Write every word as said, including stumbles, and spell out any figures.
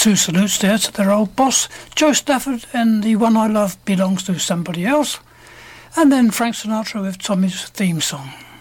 two salutes there to their old boss, Joe Stafford, and The One I Love Belongs to Somebody Else. And then Frank Sinatra with Tommy's theme song.